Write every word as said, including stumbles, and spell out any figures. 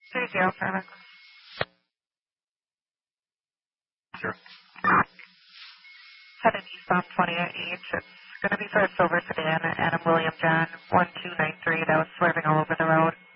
Three zero seven. Sure. Headed eastbound twenty-eight H. It's going to be for a silver sedan, Adam William John, one two nine three. That was swerving all over the road.